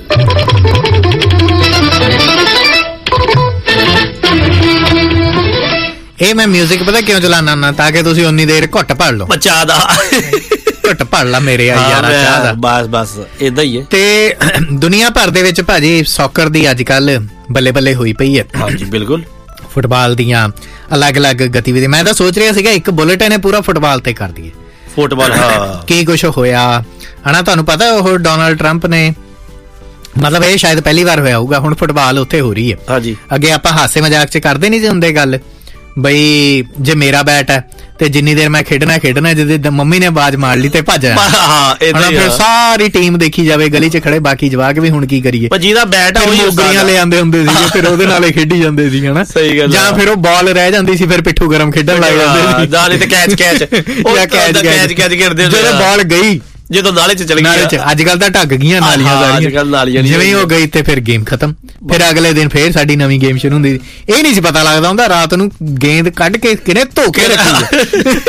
ਇਹ ਮੈਂ ਮਿਊਜ਼ਿਕ ਪਤਾ ਕਿਉਂ ਚਲਾਣਾ ਨਾ, ਤਾਂ ਕਿ ਤੁਸੀਂ ਉਨੀ ਦੇਰ ਘੁੱਟ ਭੜ ਲਓ। ਚਾਹ ਦਾ ਘੁੱਟ ਭੜ ਲਾ ਮੇਰੇ ਯਾਰਾ ਚਾਹ ਦਾ। ਬਸ ਇਦਾਂ ਹੀ ਹੈ। ਤੇ ਦੁਨੀਆ ਭਰ ਦੇ ਵਿੱਚ ਭਾਜੀ ਸੌਕਰ ਦੀ ਅੱਜ ਕੱਲ ਬੱਲੇ ਹੋਈ ਪਈ ਹੈ। ਹਾਂਜੀ ਬਿਲਕੁਲ। ਫੁੱਟਬਾਲ ਦੀਆਂ ਅਲੱਗ-ਅਲੱਗ ਗਤੀਵਿਧੀਆਂ। ਮੈਂ ਤਾਂ ਸੋਚ ਰਿਹਾ ਸੀਗਾ ਇੱਕ ਬੁਲੇਟਿਨ ਹੈ ਪੂਰਾ ਫੁੱਟਬਾਲ ਤੇ ਕਰ ਦਈਏ। ਫੁੱਟਬਾਲ ਕੀ ਕੁਛ ਹੋਇਆ ਹਨਾ। ਤੁਹਾਨੂੰ ਪਤਾ ਉਹ ਡੋਨਾਲਡ ਟਰੰਪ ਨੇ, ਮਤਲਬ ਇਹ ਸ਼ਾਇਦ ਪਹਿਲੀ ਵਾਰ ਹੋਇਆ ਹੋਊਗਾ, ਹੁਣ ਫੁੱਟਬਾਲ ਉੱਥੇ ਹੋ ਰਹੀ ਹੈ। ਹਾਂਜੀ। ਅੱਗੇ ਆਪਾਂ ਹਾਸੇ ਮਜ਼ਾਕ ਚ ਕਰਦੇ ਨਹੀਂ ਸੀ ਹੁੰਦੇ ਗੱਲ, ਬਈ ਜੇ ਮੇਰਾ ਬੈਟ ਹੈ ਤੇ ਜਿੰਨੀ ਦੇਰ ਮੈਂ ਖੇਡਣਾ, ਜਦੋਂ ਮੰਮੀ ਨੇ ਆਵਾਜ਼ ਮਾਰ ਲਈ ਤੇ ਭੱਜ ਜਾਣਾ। ਫਿਰ ਸਾਰੀ ਟੀਮ ਦੇਖੀ ਜਾਵੇ ਗਲੀ 'ਚ ਖੜੇ, ਬਾਕੀ ਜਵਾਕ ਵੀ ਹੁਣ ਕੀ ਕਰੀਏ, ਜਿਹਦਾ ਬੈਟ ਮੋਗਰੀਆਂ ਲੈ ਆਂਦੇ ਹੁੰਦੇ ਸੀ, ਫਿਰ ਉਹਦੇ ਨਾਲ ਹੀ ਖੇਡੀ ਜਾਂਦੇ ਸੀ ਹਨਾ। ਜਾਂ ਫਿਰ ਉਹ ਬਾਲ ਰਹਿ ਜਾਂਦੀ ਸੀ, ਫਿਰ ਪਿੱਠੂ ਗਰਮ ਖੇਡਣ ਲੱਗ ਜਾਂਦੇ ਸੀ, ਜਾਂ ਤੇ ਕੈਚ ਕਰਦੇ ਜਦੋਂ ਬਾਲ ਗਈ, ਜਦੋਂ ਨਾਲੇ 'ਚ ਚਲ ਗਈ। ਅੱਜ ਕੱਲ ਤਾਂ ਢੱਕ ਗਈਆਂ ਨਾਲੀਆਂ ਸਾਰੀਆਂ, ਜਿਵੇਂ ਉਹ ਗਈ ਤੇ ਫਿਰ ਗੇਮ ਖਤਮ। ਫਿਰ ਅਗਲੇ ਦਿਨ ਫੇਰ ਸਾਡੀ ਨਵੀਂ ਗੇਮ ਸ਼ੁਰੂ ਹੁੰਦੀ ਸੀ। ਇਹ ਨਹੀਂ ਸੀ ਪਤਾ ਲੱਗਦਾ ਹੁੰਦਾ ਰਾਤ ਨੂੰ ਗੇਂਦ ਕੱਢ ਕੇ ਕਿਹਨੇ ਧੋ ਕੇ ਰੱਖੀ।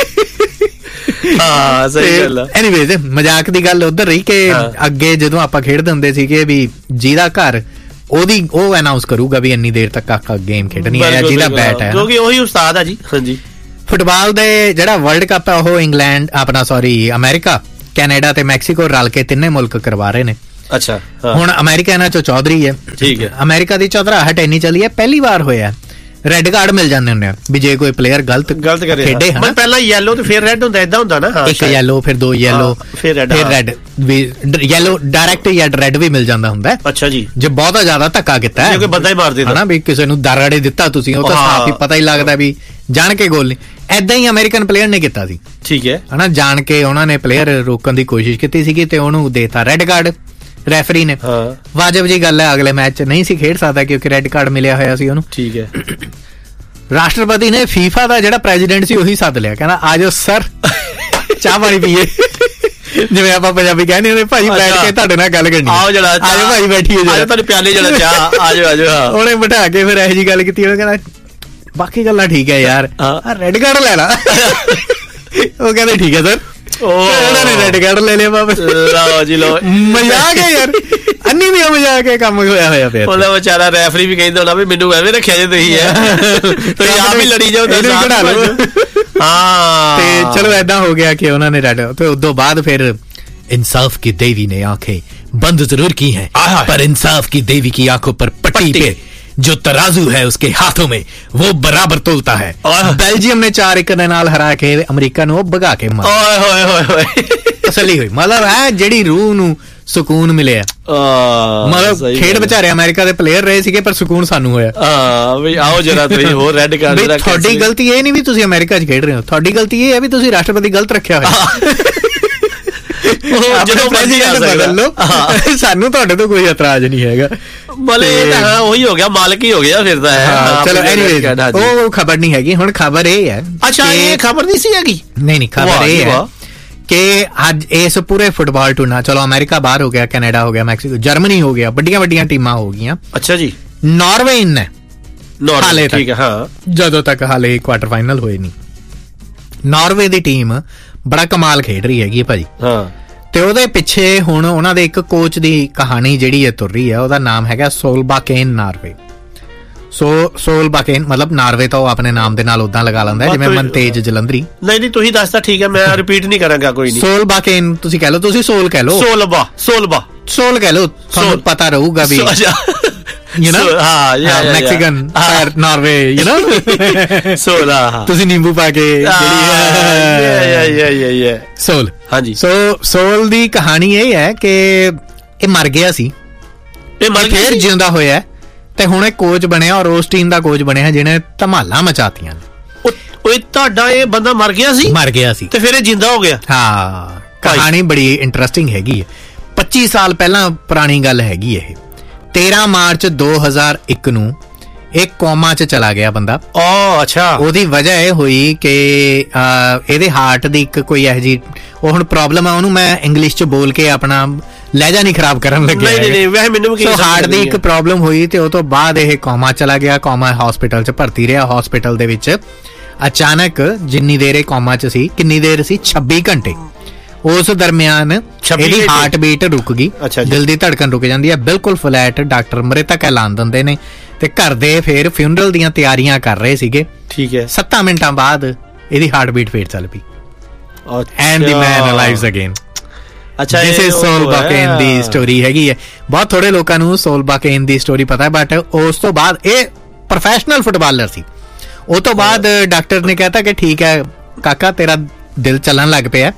ਸਹੀ ਗੱਲ। ਐਨੀਵੇਜ਼ ਮਜ਼ਾਕ ਦੀ ਗੱਲ ਉੱਧਰ ਰਹੀ ਕਿ ਅੱਗੇ ਜਦੋਂ ਆਪਾਂ ਖੇਡਦੇ ਹੁੰਦੇ ਸੀਗੇ ਵੀ ਜਿਹਦਾ ਘਰ ਉਹ ਅਨਾਉਂਸ ਕਰੂਗਾ ਵੀ ਇੰਨੀ ਦੇਰ ਤੱਕ ਆਖਾ ਗੇਮ ਖੇਡਣੀ ਹੈ, ਜਿਹਦਾ ਬੈਟ ਹੈ, ਕਿਉਂਕਿ ਉਹੀ ਉਸਤਾਦ ਆ ਜੀ। ਹਾਂਜੀ। ਫੁੱਟਬਾਲ ਦੇ ਜਿਹੜਾ ਵਰਲਡ ਕੱਪ ਹੈ ਉਹ ਇੰਗਲੈਂਡ ਅਮਰੀਕਾ, ਕੈਨੇਡਾ ਤੇ ਮੈਕਸੀਕੋ ਰਲ ਕੇ ਤਿੰਨੇ ਮੁਲਕ ਕਰਵਾ ਰਹੇ ਨੇ। ਅੱਛਾ। ਹੁਣ ਅਮਰੀਕਾ ਇਹਨਾਂ ਚੋਂ ਚੌਧਰੀ ਹੈ। ਠੀਕ ਹੈ। ਅਮਰੀਕਾ ਦੀ ਚੌਧਰਾਹਟ ਇੰਨੀ ਚੱਲੀ ਹੈ, ਪਹਿਲੀ ਵਾਰ ਹੋਇਆ ਰੈੱਡ ਕਾਰਡ ਮਿਲ ਜਾਂਦੇ ਹੁੰਦੇ ਆ ਵੀ ਜੇ ਕੋਈ ਪਲੇਅਰ ਗਲਤ ਖੇਡੇ। ਪਹਿਲਾਂ ਯੈਲੋ ਤੇ ਫਿਰ ਰੈੱਡ ਹੁੰਦਾ, ਏਦਾਂ ਹੁੰਦਾ ਨਾ। ਇੱਕ ਯੈਲੋ, ਫਿਰ 2 ਯੈਲੋ, ਫਿਰ ਰੈੱਡ ਯੈਲੋ ਡਾਇਰੈਕਟ ਜਾਂ ਰੈੱਡ ਵੀ ਮਿਲ ਜਾਂਦਾ ਹੁੰਦਾ। ਅੱਛਾ ਜੀ। ਜੇ ਬਹੁਤਾ ਜ਼ਿਆਦਾ ਧੱਕਾ ਕੀਤਾ ਕੋਈ ਬੰਦਾ ਹੀ ਮਾਰ ਦੇ ਹਨਾ, ਵੀ ਕਿਸੇ ਨੂੰ ਦਰੜੇ ਦਿੱਤਾ ਤੁਸੀਂ, ਉਹ ਤਾਂ ਸਾਫ਼ ਹੀ ਪਤਾ ਹੀ ਲੱਗਦਾ ਵੀ ਜਾਣ ਕੇ ਗੋਲ ਨਹੀਂ। ਏਦਾਂ ਹੀ ਅਮਰੀਕਨ ਪਲੇਅਰ ਨੇ ਕੀਤਾ ਸੀ। ਠੀਕ ਹੈ ਹਨਾ, ਜਾਣ ਕੇ ਉਹਨਾਂ ਨੇ ਪਲੇਅਰ ਰੋਕਣ ਦੀ ਕੋਸ਼ਿਸ਼ ਕੀਤੀ ਸੀਗੀ ਤੇ ਉਹਨੂੰ ਦੇਤਾ ਰੈੱਡ ਕਾਰਡ ਰੈਫਰੀ ਨੇ। ਵਾਜਬ ਜੀ ਗੱਲ ਹੈ, ਅਗਲੇ ਮੈਚ 'ਚ ਨਹੀਂ ਸੀ ਖੇਡ ਸਕਦਾ ਕਿਉਂਕਿ ਰੈੱਡ ਕਾਰਡ ਮਿਲਿਆ ਹੋਇਆ ਸੀ ਉਹਨੂੰ। ਠੀਕ ਹੈ। ਰਾਸ਼ਟਰਪਤੀ ਨੇ ਫੀਫਾ ਦਾ ਜਿਹੜਾ ਪ੍ਰੈਜ਼ੀਡੈਂਟ ਸੀ ਉਹੀ ਸੱਦ ਲਿਆ, ਕਹਿੰਦਾ ਆ ਜਾਓ ਸਰ ਚਾਹ ਪਾਣੀ ਪੀਏ, ਜਿਵੇਂ ਆਪਾਂ ਪੰਜਾਬੀ ਕਹਿੰਦੇ ਹੁੰਦੇ, ਭਾਈ ਬੈਠ ਕੇ ਤੁਹਾਡੇ ਨਾਲ ਗੱਲ ਕਰਨੀ, ਆਓ ਭਾਈ ਬੈਠੀਏ, ਤੁਹਾਨੂੰ ਪਿਆਲੇ ਜਿਹੜਾ ਚਾਹ ਆ ਜਾਓ। ਉਹਨੇ ਬਿਠਾ ਕੇ ਫਿਰ ਇਹੋ ਜਿਹੀ ਗੱਲ ਕੀਤੀ, ਉਹ ਕਹਿੰਦਾ ਬਾਕੀ ਗੱਲਾਂ ਠੀਕ ਹੈ ਯਾਰ, ਰੈੱਡ ਕਾਰਡ ਲੈ ਲਾ। ਉਹ ਕਹਿੰਦੇ ਠੀਕ ਹੈ ਸਰ, ਉਹਨਾਂ ਨੇ ਰੈੱਡ ਕਾਰਡ ਲੈ ਲਿਆ ਵਾਪਸ। ਲਓ ਜੀ ਲਓ, ਮਜ਼ਾਕ ਹੈ ਯਾਰ, ਅੰਨੀ ਵੀ ਮਜ਼ਾਕ ਹੈ, ਕੰਮ ਹੋਇਆ ਪਿਆ। ਉਹਦਾ ਵਿਚਾਰਾ ਰੈਫਰੀ ਵੀ ਕਹਿੰਦਾ ਹੋਣਾ ਵੀ ਮੈਨੂੰ ਐਵੇਂ ਰੱਖਿਆ ਜੇ ਤੁਸੀਂ ਤੁਸੀਂ ਆਪ ਹੀ ਲੜੀ ਜਾਓ ਤੇ ਚਲੋ ਏਦਾਂ ਹੋ ਗਿਆ ਕਿ ਉਹਨਾਂ ਨੇ ਰੈੱਡ, ਤੇ ਉਦੋਂ ਬਾਅਦ ਫਿਰ इंसाफ की देवी ने आंखें बंद जरूर की हैं, पर इंसाफ की देवी की आंखों पर पट्टी पे जो तराजू है उसके हाथों में वो बराबर तोलता है। बेल्जियम ने 4-1 ਦੇ ਨਾਲ ਹਰਾ ਕੇ ਅਮਰੀਕਾ ਨੂੰ ਭਗਾ ਕੇ ਮਾਰਿਆ। ਤਸੱਲੀ ਹੋਈ, ਮਤਲਬ ਹੈ ਜਿਹੜੀ ਰੂਹ ਨੂੰ ਸਕੂਨ ਮਿਲਿਆ। ਮਤਲਬ ਖੇਡ ਵਿਚਾਰੇ ਅਮਰੀਕਾ ਦੇ ਪਲੇਅਰ ਰਹੇ ਸੀਗੇ, ਪਰ ਸਕੂਨ ਸਾਨੂੰ ਹੋਇਆ। ਵੀ ਆਓ ਜਰਾ ਤੁਸੀਂ ਹੋਰ ਰੈੱਡ ਕਾਰਡ। ਤੁਹਾਡੀ ਗਲਤੀ ਇਹ ਨਹੀਂ ਵੀ ਤੁਸੀਂ ਅਮਰੀਕਾ 'ਚ ਖੇਡ ਰਹੇ ਹੋ, ਤੁਹਾਡੀ ਗਲਤੀ ਇਹ ਹੈ ਵੀ ਤੁਸੀਂ ਰਾਸ਼ਟਰਪਤੀ ਗਲਤ ਰੱਖਿਆ ਹੋਇਆ। ਜਦੋਂ ਪ੍ਰੈਜ਼ੀਡੈਂਟ ਬਦਲ ਲੋ, ਸਾਨੂੰ ਤੁਹਾਡੇ ਤੋਂ ਕੋਈ ਇਤਰਾਜ਼ ਨਹੀਂ ਹੈਗਾ। ਮਤਲਬ ਉਹੀ ਹੋ ਗਿਆ, ਮਾਲਕ ਹੀ ਹੋ ਗਿਆ ਫਿਰ ਤਾਂ। ਚਲੋ ਐਨੀਵੇਜ਼ ਉਹ ਖਬਰ ਨਹੀਂ ਹੈਗੀ। ਹੁਣ ਖਬਰ ਇਹ ਹੈ, ਅੱਛਾ ਇਹ ਖਬਰ ਨਹੀਂ ਸੀ ਹੈਗੀ। ਨਹੀਂ, ਖਬਰ ਇਹ ਹੈ ਕਿ ਅੱਜ ਇਸ ਪੂਰੇ ਫੁੱਟਬਾਲ ਟੂਰਨਾਮੈਂਟ, ਚਲੋ ਅਮਰੀਕਾ ਬਾਹਰ ਹੋ ਗਿਆ, ਕੈਨੇਡਾ ਹੋ ਗਿਆ, ਮੈਕਸੀਕੋ, ਜਰਮਨੀ ਹੋ ਗਿਆ, ਵੱਡੀਆਂ ਟੀਮਾਂ ਹੋ ਗਈਆਂ। ਅੱਛਾ ਜੀ। ਨਾਰਵੇ ਇਨ ਹੈ ਹਾਲੇ ਤੱਕ, ਜਦੋਂ ਤੱਕ ਹਾਲੇ ਕੁਆਟਰ ਫਾਈਨਲ ਹੋਏ ਨਹੀਂ। ਨਾਰਵੇ ਦੀ ਟੀਮ ਬੜਾ ਕਮਾਲ ਖੇਡ ਰਹੀ ਹੈਗੀ ਭਾਜੀ। ਤੇ ਉਹਦੇ ਪਿੱਛੇ ਹੁਣ ਉਹਨਾਂ ਦੇ ਇੱਕ ਕੋਚ ਦੀ ਕਹਾਣੀ ਜਿਹੜੀ ਹੈ ਤੁਰ ਰਹੀ ਹੈ, ਉਹਦਾ ਨਾਮ ਹੈਗਾ ਸੋਲਬਾਕੇਨ ਨਾਰਵੇ। ਸੋਲਬਾਕੇਨ ਮਤਲਬ ਨਾਰਵੇ ਤਾਂ ਉਹ ਆਪਣੇ ਨਾਮ ਦੇ ਨਾਲ ਉਦਾਂ ਲਗਾ ਲੈਂਦਾ ਜਿਵੇਂ ਮਨਤੇਜ ਜਲੰਧਰੀ। ਨਹੀਂ ਤੁਸੀਂ ਦੱਸਦਾ, ਠੀਕ ਹੈ, ਮੈਂ ਰਿਪੀਟ ਨਹੀਂ ਕਰਾਂਗਾ, ਕੋਈ ਨਹੀਂ। ਸੋਲਬਾਕੇਨ ਤੁਸੀਂ ਕਹਿ ਲਓ, ਤੁਸੀਂ ਸੋਲ ਕਹਿ ਲਓ, ਸੋਲ ਕਹਿ ਲਓ, ਤੁਹਾਨੂੰ ਪਤਾ ਰਹੂਗਾ ਵੀ you know, Mexican, Norway, you know, ਸੋਲ। ਤੁਸੀਂ ਨਿੰਬੂ ਪਾ ਕੇ ਸੋਲ। ਹਾਂਜੀ। ਸੋਲ ਦੀ ਕਹਾਣੀ ਇਹ ਹੈ ਕਿ ਇਹ ਮਰ ਗਿਆ ਸੀ, ਇਹ ਫੇਰ ਜਿਉਂਦਾ ਹੋਇਆ ਤੇ ਹੁਣ ਇਹ ਕੋਚ ਬਣਿਆ, ਔਰ ਉਸ ਟੀਮ ਦਾ ਕੋਚ ਬਣਿਆ ਜਿਹਨੇ ਧਮਾਲਾਂ ਮਚਾਤੀਆਂ ਨੇ। ਓਏ ਤੁਹਾਡਾ ਇਹ ਬੰਦਾ ਮਰ ਗਿਆ ਸੀ ਤੇ ਫਿਰ ਇਹ ਜਿੰਦਾ ਹੋ ਗਿਆ। ਹਾਂ, ਕਹਾਣੀ ਬੜੀ ਇੰਟਰਸਟਿੰਗ ਹੈਗੀ ਹੈ। 25 ਸਾਲ ਪਹਿਲਾਂ ਪੁਰਾਣੀ ਗੱਲ ਹੈਗੀ ਇਹ। 13 ਮਾਰਚ 2001 ਨੂੰ ਇਹ ਕੋਮਾ 'ਚ ਚਲਾ ਗਿਆ ਬੰਦਾ। ਅੱਛਾ। ਉਹਦੀ ਵਜ੍ਹਾ ਇਹ ਹੋਈ ਕਿ ਇਹਦੇ ਹਾਰਟ ਦੀ ਇੱਕ ਕੋਈ ਇਹੋ ਜਿਹੀ ਉਹ ਹੁਣ ਪ੍ਰੋਬਲਮ ਆ, ਉਹਨੂੰ ਮੈਂ ਇੰਗਲਿਸ਼ 'ਚ ਬੋਲ ਕੇ ਆਪਣਾ ਲਹਿਜਾ ਨਹੀਂ ਖਰਾਬ ਕਰਨ ਲੱਗਿਆ। ਨਹੀਂ ਵੈਸੇ ਮੈਨੂੰ ਵੀ ਹਾਰਟ ਦੀ ਇੱਕ ਪ੍ਰੋਬਲਮ ਹੋਈ ਤੇ ਉਹ ਤੋਂ ਬਾਅਦ ਇਹ ਕੋਮਾ ਚਲਾ ਗਿਆ। ਕੋਮਾ ਹਸਪੀਟਲ 'ਚ ਭਰਤੀ ਰਿਹਾ। ਹਸਪੀਟਲ ਦੇ ਵਿੱਚ ਅਚਾਨਕ ਜਿੰਨੀ ਦੇਰ ਇਹ ਕੋਮਾ 'ਚ ਸੀ, ਕਿੰਨੀ ਦੇਰ ਸੀ, 26 ਘੰਟੇ। ਉਸ ਦਰਮਿਆਨ ਇਹਦੀ ਹਾਰਟ ਬੀਟ ਰੁਕ ਗਈ, ਦਿਲ ਦੀ ਧੜਕਨ ਰੁਕ ਜਾਂਦੀ ਹੈ ਬਿਲਕੁਲ ਫਲੈਟ। ਡਾਕਟਰ ਮ੍ਰਿਤਕ ਐਲਾਨ ਦਿੰਦੇ ਨੇ ਤੇ ਘਰ ਦੇ ਫਿਰ ਫਿਊਨਰਲ ਦੀਆਂ ਤਿਆਰੀਆਂ ਕਰ ਰਹੇ ਸੀਗੇ। ਠੀਕ ਹੈ। 7 ਮਿੰਟਾਂ ਬਾਅਦ ਇਹਦੀ ਹਾਰਟ ਬੀਟ ਫੇਰ ਚੱਲ ਪਈ। And the man ਅਲਾਈਵਸ again. ਅੱਛਾ, ਦਿਸ ਇਜ਼ ਸੋਲਬਾਕੇਨ ਦੀ ਸਟੋਰੀ ਹੈਗੀ ਹੈ। ਬਹੁਤ ਥੋੜੇ ਲੋਕਾਂ ਨੂੰ ਸੋਲਬਾਕੇਨ ਦੀ ਸਟੋਰੀ ਪਤਾ ਹੈ, ਬਟ ਉਸ ਤੋਂ ਬਾਅਦ ਇਹ ਪ੍ਰੋਫੈਸ਼ਨਲ ਫੁੱਟਬਾਲਰ ਸੀ। ਉਹ ਤੋਂ ਬਾਅਦ ਡਾਕਟਰ ਨੇ ਕਹਿਤਾ ਕਿ ਠੀਕ ਹੈ ਕਾਕਾ, ਤੇਰਾ ਦਿਲ ਚੱਲਣ ਲੱਗ ਪਿਆ,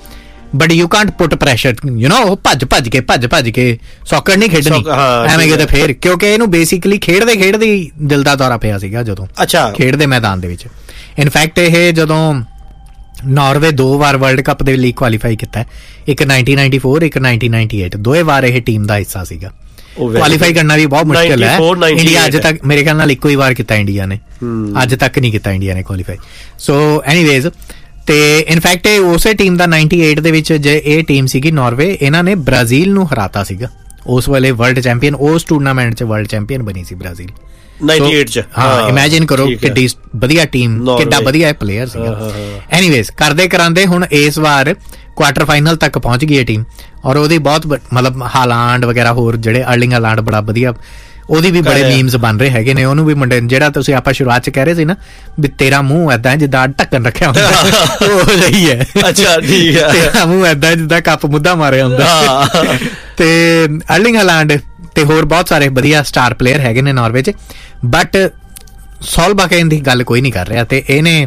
but you Kant put pressure, you know, ਉਹ ਭੱਜ ਕੇ ਸੌਕਰ ਨਹੀਂ ਖੇਡਣੀ ਐਵੇਂ ਕਿਤੇ ਫੇਰ, ਕਿਉਂਕਿ ਇਹਨੂੰ ਬੇਸਿਕਲੀ ਖੇਡਦੇ ਹੀ ਦਿਲ ਦਾ ਦੌਰਾ ਪਿਆ ਸੀਗਾ ਜਦੋਂ ਖੇਡਦੇ ਮੈਦਾਨ ਦੇ ਵਿੱਚ। ਇਨਫੈਕਟ ਇਹ ਜਦੋਂ ਨਾਰਵੇ 2 ਵਾਰ ਵਰਲਡ ਕੱਪ ਦੇ ਲਈ ਕੁਆਲੀਫਾਈ ਕੀਤਾ, ਇੱਕ 1994 ਇੱਕ 1998, ਦੋਵੇਂ ਵਾਰ ਇਹ ਟੀਮ ਦਾ ਹਿੱਸਾ ਸੀਗਾ। ਕੁਆਲੀਫਾਈ ਕਰਨਾ ਵੀ ਬਹੁਤ ਮੁਸ਼ਕਿਲ ਹੈ। ਇੰਡੀਆ ਅੱਜ ਤੱਕ ਮੇਰੇ ਖਿਆਲ ਨਾਲ ਇੱਕੋ ਹੀ ਵਾਰ ਕੀਤਾ ਇੰਡੀਆ ਨੇ, ਅੱਜ ਤੱਕ ਨਹੀਂ ਕੀਤਾ ਇੰਡੀਆ ਨੇ ਕੁਆਲੀਫਾਈ। ਸੋ ਐਨੀਵੇਜ਼, ਤੇ ਇਨਫੈਕਟ ਇਹ ਉਸੇ ਟੀਮ ਦਾ 98 ਦੇ ਵਿੱਚ ਜੇ ਇਹ ਟੀਮ ਸੀਗੀ ਨਾਰਵੇ, ਇਹਨਾਂ ਨੇ ਬ੍ਰਾਜ਼ੀਲ ਨੂੰ ਹਰਾਤਾ ਸੀਗਾ ਉਸ ਵੇਲੇ, ਵਰਲਡ ਚੈਂਪੀਅਨ, ਉਸ ਟੂਰਨਾਮੈਂਟ 'ਚ ਵਰਲਡ ਚੈਂਪੀਅਨ ਬਣੀ ਸੀ ਬ੍ਰਾਜ਼ੀਲ 98 'ਚ। ਹਾਂ, ਇਮੈਜਿਨ ਕਰੋ ਕਿੱਡੀ ਵਧੀਆ ਟੀਮ, ਕਿੱਡਾ ਵਧੀਆ ਪਲੇਅਰ ਸੀਗਾ। ਐਨੀਵੇਜ਼, ਕਰਦੇ ਕਰਾਂਦੇ ਹੁਣ ਇਸ ਵਾਰ ਕੁਆਟਰ ਫਾਈਨਲ ਤੱਕ ਪਹੁੰਚ ਗਈ ਹੈ ਟੀਮ, ਔਰ ਉਹਦੀ ਬਹੁਤ ਮਤਲਬ ਹਾਲਾਂਡ ਵਗੈਰਾ ਹੋਰ ਜਿਹੜੇ ਅਰਲਿੰਗ ਹਾਲਾਂਡ ਬੜਾ ਵਧੀਆ, ਉਹਦੀ ਵੀ ਬੜੇ ਮੀਮਸ ਬਣ ਰਹੇ ਹੈਗੇ ਨੇ। ਉਹਨੂੰ ਵੀ ਮੁੰਡੇ, ਜਿਹੜਾ ਤੁਸੀਂ ਆਪਾਂ ਸ਼ੁਰੂਆਤ 'ਚ ਕਹਿ ਰਹੇ ਸੀ ਨਾ ਵੀ ਤੇਰਾ ਮੂੰਹ ਏਦਾਂ ਜਿੱਦਾਂ ਢੱਕਣ ਰੱਖਿਆ ਹੁੰਦਾ, ਉਹ ਜਿਹੀ ਹੈ। ਅੱਛਾ, ਠੀਕ ਹੈ, ਤੇਰਾ ਮੂੰਹ ਏਦਾਂ ਜਿੱਦਾਂ ਕੱਪ ਮੁੱਦਾ ਮਾਰਿਆ ਹੁੰਦਾ। ਤੇ ਅਰਲਿੰਗ ਹਾਲਾਂਡ ਤੇ ਹੋਰ ਬਹੁਤ ਸਾਰੇ ਵਧੀਆ ਸਟਾਰ ਪਲੇਅਰ ਹੈਗੇ ਨੇ ਨਾਰਵੇ 'ਚ, ਬਟ ਸੋਲਬਾਕੇਨ ਦੀ ਗੱਲ ਕੋਈ ਨਹੀਂ ਕਰ ਰਿਹਾ। ਤੇ ਇਹਨੇ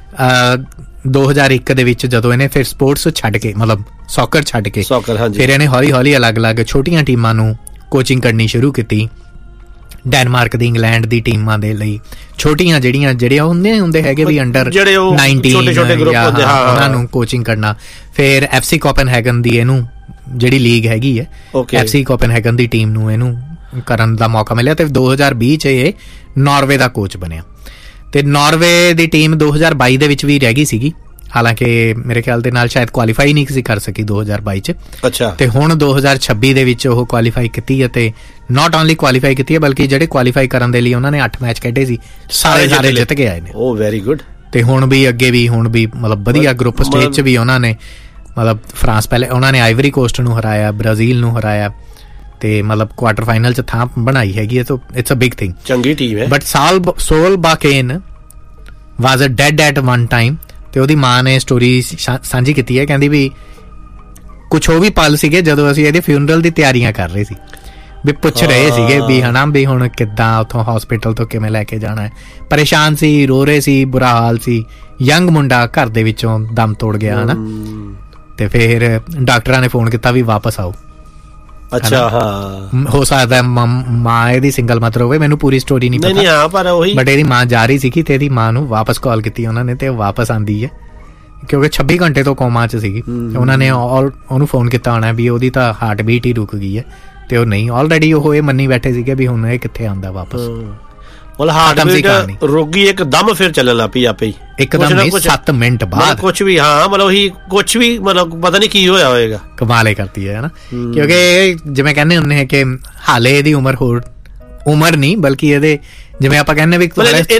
2001 ਦੇ ਵਿੱਚ ਜਦੋਂ ਇਹਨੇ ਫਿਰ ਸਪੋਰਟਸ ਛੱਡ ਕੇ, ਮਤਲਬ ਸੌਕਰ ਛੱਡ ਕੇ, ਫਿਰ ਇਹਨੇ ਹੌਲੀ ਅਲੱਗ-ਅਲੱਗ ਛੋਟੀਆਂ ਟੀਮਾਂ ਨੂੰ ਕੋਚਿੰਗ ਕਰਨੀ ਸ਼ੁਰੂ ਕੀਤੀ। ਡੈਨਮਾਰਕ ਦੀ, ਇੰਗਲੈਂਡ ਦੀ ਟੀਮਾਂ ਦੇ ਲਈ ਛੋਟੀਆਂ ਜਿਹੜੇ ਹੁੰਦੇ ਹੈਗੇ ਵੀ ਅੰਡਰ 19 ਛੋਟੇ ਗਰੁੱਪ ਹੁੰਦੇ, ਉਹਨਾਂ ਨੂੰ ਕੋਚਿੰਗ ਕਰਨਾ। ਫਿਰ FC ਕੋਪਨਹੈਗਨ ਦੀ ਇਹਨੂੰ ਜਿਹੜੀ ਲੀਗ ਹੈਗੀ ਹੈ, FC ਕੋਪਨਹੈਗਨ ਦੀ ਟੀਮ ਨੂੰ ਇਹਨੂੰ ਕਰਨ ਦਾ ਮੌਕਾ ਮਿਲਿਆ। ਤੇ 2020 'ਚ ਇਹ ਨਾਰਵੇ ਦਾ ਕੋਚ ਬਣਿਆ। ਤੇ ਨਾਰਵੇ ਦੀ ਟੀਮ 2022 ਦੇ ਵਿੱਚ ਵੀ ਰਹਿ ਗਈ ਸੀਗੀ, ਹਾਲਾਂਕਿ ਮੇਰੇ ਖਿਆਲ ਦੇ ਨਾਲ ਸ਼ਾਇਦ ਕੁਆਲੀਫਾਈ ਨਹੀਂ ਸੀ ਕਰ ਸਕੀ 2022 'ਚ। ਅੱਛਾ, ਤੇ ਹੁਣ 2026 ਦੇ ਵਿੱਚ ਉਹ ਕੁਆਲੀਫਾਈ ਕੀਤੀ ਹੈ, ਤੇ ਨਾਟ ਓਨਲੀ ਕੁਆਲੀਫਾਈ ਕੀਤੀ ਹੈ ਬਲਕਿ ਜਿਹੜੇ ਕੁਆਲੀਫਾਈ ਕਰਨ ਦੇ ਲਈ ਉਹਨਾਂ ਨੇ 8 ਮੈਚ ਖੇਡੇ ਸੀ, ਸਾਰੇ ਜਿੱਤ ਕੇ ਆਏ ਨੇ। ਓ ਵੈਰੀ ਗੁੱਡ। ਤੇ ਹੁਣ ਵੀ ਮਤਲਬ ਵਧੀਆ ਗਰੁੱਪ ਸਟੇਜ 'ਚ ਵੀ ਉਹਨਾਂ ਨੇ, ਮਤਲਬ ਫਰਾਂਸ ਪਹਿਲੇ, ਉਹਨਾਂ ਨੇ ਆਈਵਰੀ ਕੋਸਟ ਨੂੰ ਹਰਾਇਆ, ਬ੍ਰਾਜ਼ੀਲ ਨੂੰ ਹਰਾਇਆ, ਤੇ ਮਤਲਬ ਕੁਆਟਰ ਫਾਈਨਲ 'ਚ ਥਾਂ ਬਣਾਈ ਹੈਗੀ ਹੈ। ਤਾਂ ਇਟਸ ਅ ਬਿਗ ਥਿੰਗ, ਚੰਗੀ ਟੀਮ ਹੈ। But ਸੋਲਬਾਕੇਨ was a dad at one time. ਤੇ ਉਹਦੀ ਮਾਂ ਨੇ ਸਟੋਰੀ ਸਾਂਝੀ ਕੀਤੀ ਹੈ, ਕਹਿੰਦੀ ਵੀ ਕੁਛ ਉਹ ਵੀ ਪਲ ਸੀਗੇ ਜਦੋਂ ਅਸੀਂ ਇਹਦੇ ਫਿਊਨਰਲ ਦੀ ਤਿਆਰੀਆਂ ਕਰ ਰਹੇ ਸੀ, ਵੀ ਪੁੱਛ ਰਹੇ ਸੀਗੇ ਵੀ ਹਨਾ ਵੀ ਹੁਣ ਕਿੱਦਾਂ ਉੱਥੋਂ ਹਸਪੀਟਲ ਤੋਂ ਕਿਵੇਂ ਲੈ ਕੇ ਜਾਣਾ ਹੈ। ਪਰੇਸ਼ਾਨ ਸੀ, ਰੋ ਰਹੇ ਸੀ, ਬੁਰਾ ਹਾਲ ਸੀ। ਯੰਗ ਮੁੰਡਾ ਘਰ ਦੇ ਵਿੱਚੋਂ ਦਮ ਤੋੜ ਗਿਆ ਹਨਾ, ਤੇ ਫਿਰ ਡਾਕਟਰਾਂ ਨੇ ਫੋਨ ਕੀਤਾ ਵੀ ਵਾਪਸ ਆਓ। ਅੱਛਾ, ਹਾਂ, ਹੋ ਸਕਦਾ ਮਾਂ ਇਹਦੀ ਸਿੰਗਲ ਮਦਰ ਹੋਵੇ, ਮੈਨੂੰ ਪੂਰੀ ਸਟੋਰੀ ਨਹੀਂ ਪਤਾ, ਪਰ ਉਹੀ, ਬਟ ਇਹਦੀ ਮਾਂ ਜਾ ਰਹੀ ਸੀਗੀ ਤੇ ਇਹਦੀ ਮਾਂ ਨੂੰ ਵਾਪਸ ਕਾਲ ਕੀਤੀ ਉਹਨਾਂ ਨੇ, ਤੇ ਉਹ ਵਾਪਸ ਆਂਦੀ ਹੈ ਕਿਉਂਕਿ 26 ਘੰਟੇ ਤੋਂ ਕੋਮਾ 'ਚ ਸੀਗੀ। ਉਹਨਾਂ ਨੇ ਉਹਨੂੰ ਫੋਨ ਕੀਤਾ ਹੋਣਾ ਵੀ ਉਹਦੀ ਤਾਂ ਹਾਰਟ ਬੀਟ ਹੀ ਰੁਕ ਗਈ ਹੈ, ਤੇ ਉਹ ਨਹੀਂ, ਆਲਰੇਡੀ ਉਹ ਇਹ ਮੰਨੀ ਬੈਠੇ ਸੀਗੇ ਵੀ ਹੁਣ ਇਹ ਕਿੱਥੇ ਆਉਂਦਾ ਵਾਪਸ। ਰੋਗੀ ਇੱਕਦਮ ਫਿਰ ਚੱਲਣ ਲੱਗ ਪਈ ਆਪੇ ਹੀ, ਇੱਕਦਮ 7 ਮਿੰਟ ਬਾਅਦ ਕੁਛ ਵੀ, ਹਾਂ ਮਤਲਬ ਕੁਛ ਵੀ, ਮਤਲਬ ਪਤਾ ਨਹੀਂ ਕੀ ਹੋਇਆ ਹੋਏਗਾ। ਕਮਾਲੇ ਕਰਤੀ ਹੈ ਨਾ, ਕਿਉਂਕਿ ਜਿਵੇਂ ਕਹਿੰਦੇ ਹੁੰਦੇ ਹੈ ਕਿ ਹਾਲੇ ਇਹਦੀ ਉਮਰ ਨਹੀਂ ਬਲਕਿ ਇਹਦੇ, ਜਿਵੇਂ ਆਪਾਂ ਕਹਿੰਦੇ ਵੀ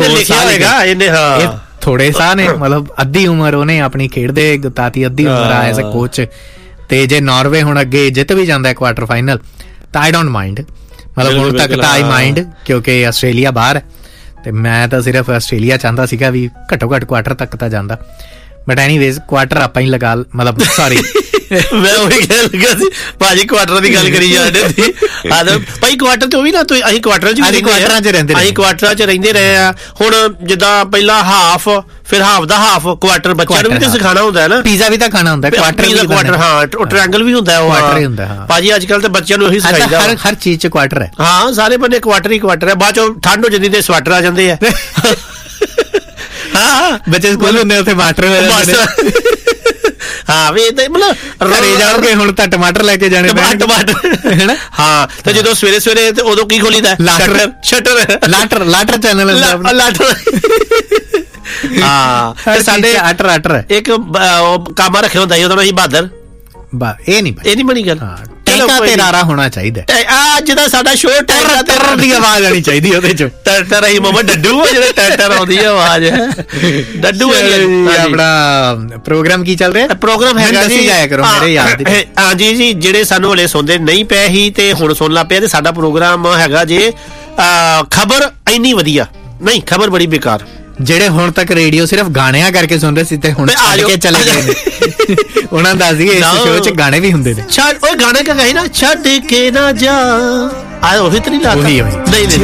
ਥੋੜੇ ਸਾਹ ਨੇ, ਮਤਲਬ ਅੱਧੀ ਉਮਰ ਉਹਨੇ ਆਪਣੀ ਖੇਡਦੇ ਗੁਤਾਤੀ, ਅੱਧੀ ਉਮਰ ਆ ਐਜ਼ ਅ ਕੋਚ। ਤੇ ਜੇ ਨਾਰਵੇ ਹੁਣ ਅੱਗੇ ਜਿੱਤ ਵੀ ਜਾਂਦਾ ਕੁਆਟਰ ਫਾਈਨਲ ਤਾਂ ਆਈ ਡੋਂਟ ਮਾਈਂਡ, ਮਤਲਬ ਹੁਣ ਤੱਕ ਤਾਂ ਆਈ ਮਾਈਂਡ, ਕਿਉਂਕਿ ਆਸਟ੍ਰੇਲੀਆ ਬਾਹਰ ਹੈ ਤੇ ਮੈਂ ਤਾਂ ਸਿਰਫ ਆਸਟ੍ਰੇਲੀਆ ਚਾਹੁੰਦਾ ਸੀਗਾ ਵੀ ਘੱਟੋ ਘੱਟ ਕੁਆਟਰ ਤੱਕ ਤਾਂ ਜਾਂਦਾ। ਬਟ ਐਨੀਵੇਜ਼ ਕੁਆਟਰ ਆਪਾਂ ਹੀ ਲਗਾ, ਮਤਲਬ ਸੌਰੀ ਮੈਂ ਉਹੀ ਕਹਿ ਲੱਗਾ ਸੀ ਭਾਜੀ, ਕੁਆਟਰ ਦੀ ਗੱਲ ਕਰੀ ਜਾਂਦੇ ਸੀ ਭਾਈ। ਕੁਆਟਰ ਚ ਵੀ ਨਾ, ਅਸੀਂ ਕੁਆਟਰਾਂ ਚ ਰਹਿੰਦੇ ਰਹੇ ਆ। ਹੁਣ ਜਿੱਦਾਂ ਪਹਿਲਾਂ ਹਾਫ, ਫਿਰ ਹਾਫ ਦਾ ਹਾਫ, ਕੁਆਟਰ ਬੱਚਿਆਂ ਨੂੰ ਵੀ ਤਾਂ ਸਿਖਾਉਣਾ ਹੁੰਦਾ ਹੈ ਨਾ, ਪੀਜ਼ਾ ਵੀ ਤਾਂ ਖਾਣਾ ਹੁੰਦਾ, ਕੁਆਟਰ ਹਾਂ, ਟ੍ਰਾਇੰਗਲ ਵੀ ਹੁੰਦਾ, ਉਹ ਭਾਜੀ ਅੱਜ ਕੱਲ ਤਾਂ ਬੱਚਿਆਂ ਨੂੰ ਇਹੀ ਸਿਖਾਈਦਾ, ਹਰ ਚੀਜ਼ ਚ ਕੁਆਟਰ ਹੈ। ਹਾਂ, ਸਾਰੇ ਬੰਨੇ ਕੁਆਟਰ ਹੀ ਕੁਆਟਰ ਹੈ। ਬਾਅਦ ਚੋਂ ਠੰਡ ਹੋ ਜਾਂਦੀ ਤੇ ਸਵੈਟਰ ਆ ਜਾਂਦੇ ਆ। ਹਾਂ, ਬੱਚੇ ਸਕੂਲ ਹੁੰਦੇ ਉੱਥੇ ਮਾਸਟਰ, ਹਾਂ ਵੀ ਮਤਲਬ ਘਰੇ ਜਾਓਗੇ ਹੁਣ ਤਾਂ ਟਮਾਟਰ ਲੈ ਕੇ ਜਾਣੇ, ਟਮਾਟਰ। ਹਾਂ, ਤੇ ਜਦੋਂ ਸਵੇਰੇ ਸਵੇਰੇ ਤੇ ਉਦੋਂ ਕੀ ਖੋਲੀਦਾ, ਲਾਟਰ ਚੈਨਲ, ਲਾਟਰ। ਹਾਂ, ਸਾਡੇ ਆਟਰ ਇੱਕ ਕਾਮਾ ਰੱਖਿਆ ਹੁੰਦਾ ਸੀ, ਉਹਦਾ ਅਸੀਂ ਬਹਾਦਰ। ਇਹ ਨਹੀਂ ਬਣੀ ਗੱਲ, ਤੇ ਰਾਰਾ ਹੋਣਾ ਚਾਹੀਦਾ। ਅੱਜ ਦਾ ਸਾਡਾ ਸ਼ੋਅ ਟੈਰਰ ਦੀ ਆਵਾਜ਼ ਆਣੀ ਚਾਹੀਦੀ ਉਹਦੇ ਚ, ਟੈਰਰ ਹੀ ਮਮਾ ਡੱਡੂ ਆ, ਜਿਹੜਾ ਟੈਰਰ ਆਉਂਦੀ ਹੈ ਆਵਾਜ਼, ਡੱਡੂ। ਆਪਣਾ ਪ੍ਰੋਗਰਾਮ ਕੀ ਚੱਲ ਰਿਹਾ? ਪ੍ਰੋਗਰਾਮ ਹੈਗਾ ਜੀ, ਜਾਇਆ ਕਰੋ ਮੇਰੇ ਯਾਦ। ਹਾਂਜੀ ਜੀ, ਜਿਹੜੇ ਸਾਨੂੰ ਹਲੇ ਸੁਣਦੇ ਨਹੀਂ ਪਏ ਸੀ ਤੇ ਹੁਣ ਸੁਣ ਲੱਗ ਪਿਆ, ਤੇ ਸਾਡਾ ਪ੍ਰੋਗਰਾਮ ਹੈਗਾ ਜੇ ਖਬਰ ਇੰਨੀ ਵਧੀਆ ਨਹੀਂ, ਖਬਰ ਬੜੀ ਬੇਕਾਰ। ਜਿਹੜੇ ਹੁਣ ਤੱਕ ਰੇਡੀਓ ਸਿਰਫ ਗਾਣਿਆਂ ਕਰਕੇ ਸੁਣਦੇ ਸੀ ਤੇ ਹੁਣ ਛੱਡ ਕੇ ਚਲੇ ਗਏ ਨੇ, ਉਹਨਾਂ ਦਾ ਸੀ ਇਸ ਸ਼ੋਅ 'ਚ ਗਾਣੇ ਵੀ ਹੁੰਦੇ ਨੇ। ਉਹ ਗਾਣੇ ਕਹੇ ਨਾ, ਛੱਡ ਕੇ ਨਾ ਜਾ, ਉਹੀ ਤਾਂ ਨਹੀਂ ਲੱਗਦਾ, ਨਹੀਂ।